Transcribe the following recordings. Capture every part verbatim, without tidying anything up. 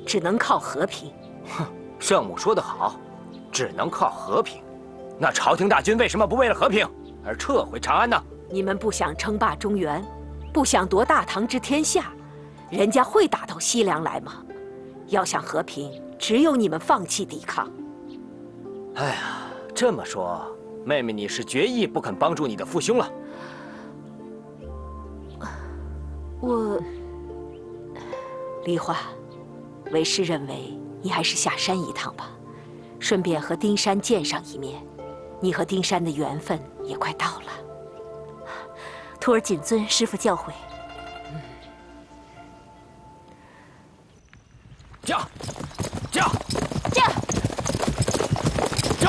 只能靠和平。 哼，圣母说得好，只能靠和平。那朝廷大军为什么不为了和平而撤回长安呢？ 你们不想称霸中原，不想夺大唐之天下，人家会打到西凉来吗？要想和平，只有你们放弃抵抗。 哎呀，这么说，妹妹你是决意不肯帮助你的父兄了？ 我，梨花，为师认为你还是下山一趟吧，顺便和丁山见上一面。你和丁山的缘分也快到了。 徒儿谨遵师父教诲。 驾！驾！ 驾！ 驾！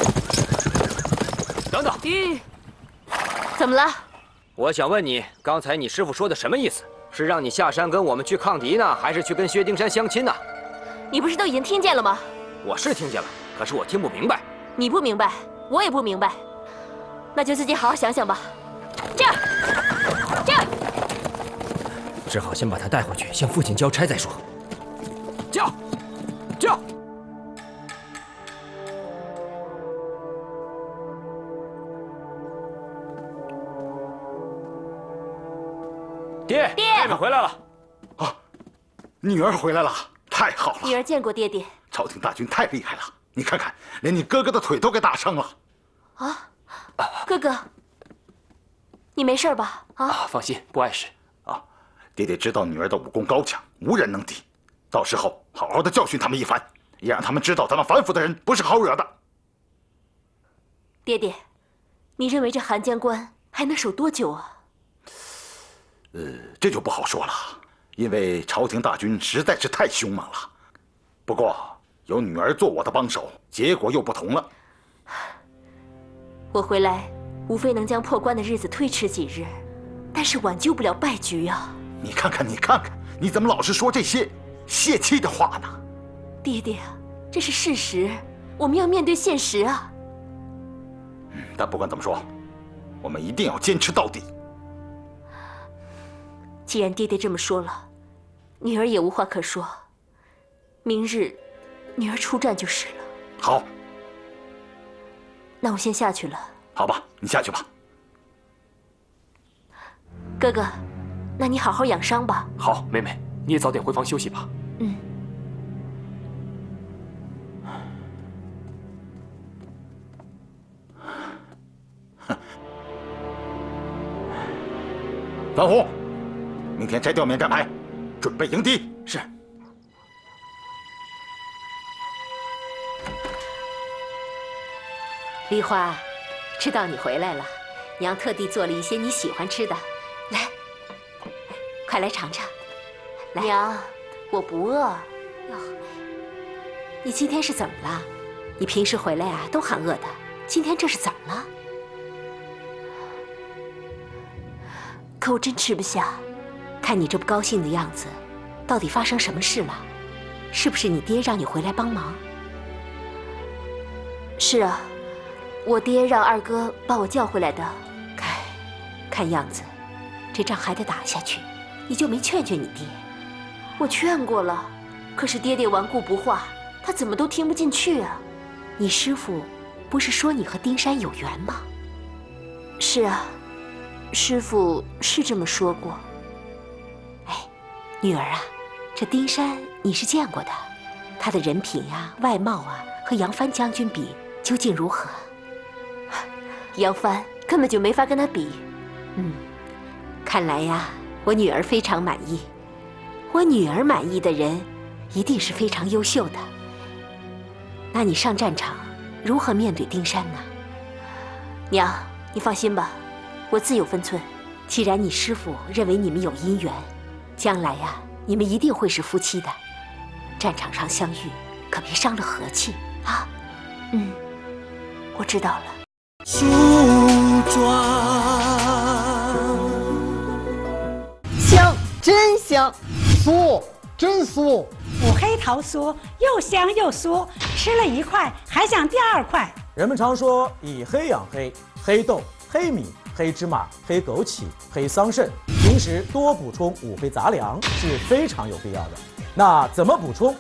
等等！ 吁，怎么了？ 我想问你，刚才你师父说的什么意思？是让你下山跟我们去抗敌呢，还是去跟薛丁山相亲呢？ 你不是都已经听见了吗？ 我是听见了，可是我听不明白。 你不明白，我也不明白，那就自己好好想想吧。这样，这样， 只好先把他带回去，向父亲交差再说。驾！驾！爹， 爹， 妹妹回来了。 啊，女儿回来了，太好了！ 女儿见过爹爹。 朝廷大军太厉害了，你看看，连你哥哥的腿都给打伤了。 啊，哥哥，你没事吧？啊， 啊，放心，不碍事。 啊，爹爹知道女儿的武功高强，无人能敌，到时候好好的教训他们一番，也让他们知道咱们反腐的人不是好惹的。 爹爹，你认为这函江关还能守多久啊？ 呃，这就不好说了，因为朝廷大军实在是太凶猛了。不过有女儿做我的帮手，结果又不同了。 我回来无非能将破关的日子推迟几日，但是挽救不了败局啊！ 你看看，你看看，你怎么老是说这些泄气的话呢？ 爹爹，这是事实，我们要面对现实啊！ 嗯，但不管怎么说，我们一定要坚持到底。 既然爹爹这么说了，女儿也无话可说。明日，女儿出战就是了。 好， 那我先下去了。 好吧，你下去吧。 哥哥，那你好好养伤吧。 好，妹妹，你也早点回房休息吧。 嗯。 樊红，明天摘掉免战牌，准备迎敌。 是。 梨花，知道你回来了，娘特地做了一些你喜欢吃的，来，快来尝尝。来， 娘，我不饿。 哟，你今天是怎么了？你平时回来啊都喊饿的，今天这是怎么了？ 可我真吃不下。 看你这不高兴的样子，到底发生什么事了？是不是你爹让你回来帮忙？ 是啊。我爹让二哥把我叫回来的。 唉，看样子，这仗还得打下去，你就没劝劝你爹？ 我劝过了，可是爹爹顽固不化，他怎么都听不进去啊。 你师父不是说你和丁山有缘吗？ 是啊，师父是这么说过。 哎，女儿啊，这丁山你是见过的，他的人品呀、外貌啊，和杨帆将军比，究竟如何？ 杨帆根本就没法跟他比。 嗯，看来呀，我女儿非常满意。我女儿满意的人，一定是非常优秀的。那你上战场如何面对丁山呢？ 娘，你放心吧，我自有分寸。 既然你师父认为你们有姻缘，将来呀，你们一定会是夫妻的。战场上相遇，可别伤了和气啊。 嗯，我知道了。 梳妆香，真香；酥，真酥。 五黑桃酥又香又酥，吃了一块还想第二块。 人们常说以黑养黑，黑豆、黑米、黑芝麻、黑枸杞、黑桑葚，平时多补充五黑杂粮是非常有必要的。那怎么补充？